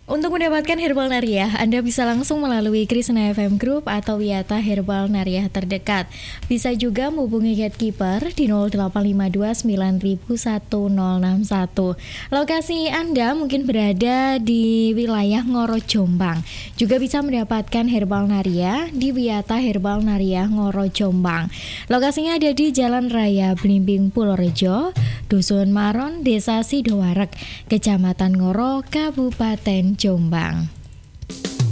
Untuk mendapatkan Herbal Nariah, Anda bisa langsung melalui Krisna FM Group atau Wiyata Herbal Nariah terdekat. Bisa juga menghubungi Gatekeeper di 0852900161. Lokasi Anda mungkin berada di wilayah Ngoro Jombang. Juga bisa mendapatkan Herbal Nariah di Wiyata Herbal Nariah Ngoro Jombang. Lokasinya ada di Jalan Raya Blimbing Purworejo, Dusun Maron, Desa Sidoarek, Kecamatan Ngoro, Kabupaten Jombang.